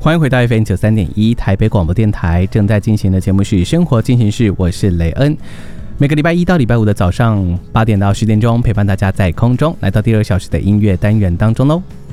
欢迎回到 FM93.1 台北广播电台，正在进行的节目是生活进行式，我是雷恩。每个礼拜一到礼拜五的早上8点到10点钟，陪伴大家在空中来到第2小时的音乐单元当中喽。